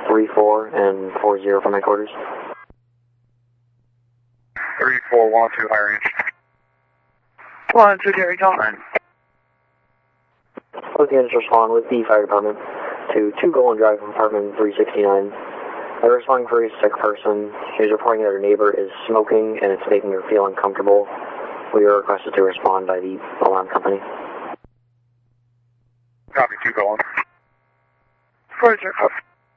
34 and 40 from headquarters. 3412 high range. 1-2 Gary, John. Lieutenant respond with the fire department to 2 Golden Drive from apartment 369. They're responding for a sick person. She's reporting that her neighbor is smoking and it's making her feel uncomfortable. We are requested to respond by the alarm company. Copy, 2 Golden. Roger, copy.